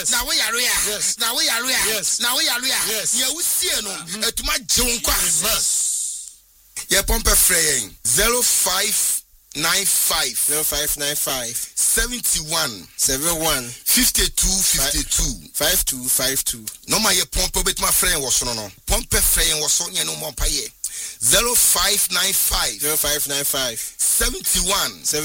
na we yare ya na we yare ya na we yare ya ye wusie no etuma jinkwa ye pompe frey 0595 71 52 no ma ye pompe betuma frey wo so no pompe frey wo so nye no mo pa ye 0595 71